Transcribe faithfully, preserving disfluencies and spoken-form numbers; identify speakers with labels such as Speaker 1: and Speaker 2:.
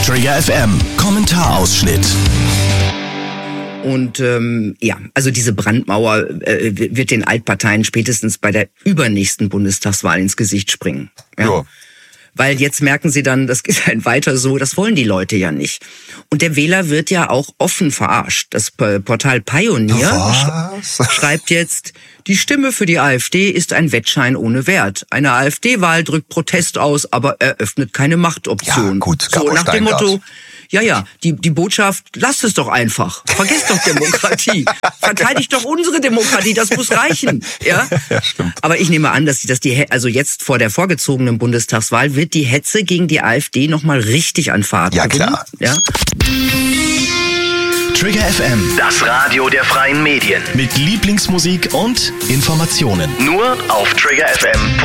Speaker 1: Trigger F M, Kommentarausschnitt.
Speaker 2: Und ähm, ja, also diese Brandmauer äh, wird den Altparteien spätestens bei der übernächsten Bundestagswahl ins Gesicht springen. Ja.
Speaker 3: Ja.
Speaker 2: Weil jetzt merken sie dann, das geht halt weiter so, das wollen die Leute ja nicht. Und der Wähler wird ja auch offen verarscht. Das Portal Pioneer
Speaker 3: Was?
Speaker 2: schreibt jetzt, die Stimme für die AfD ist ein Wettschein ohne Wert. Eine AfD-Wahl drückt Protest aus, aber eröffnet keine Machtoption.
Speaker 3: Ja, gut,
Speaker 2: so nach dem
Speaker 3: Steingart.
Speaker 2: Motto, ja, ja, die, die Botschaft, lasst es doch einfach. Vergesst doch Demokratie. Verteidigt doch unsere Demokratie, das muss reichen. Ja,
Speaker 3: Ja, stimmt.
Speaker 2: aber ich nehme an, dass die, dass die, also jetzt vor der vorgezogenen Bundestagswahl wird die Hetze gegen die AfD nochmal richtig an Fahrt
Speaker 3: Ja,
Speaker 2: gewinnen.
Speaker 3: klar.
Speaker 2: Ja.
Speaker 1: Trigger F M
Speaker 4: Das Radio der freien Medien.
Speaker 1: mit Lieblingsmusik und Informationen.
Speaker 4: Nur auf Trigger F M.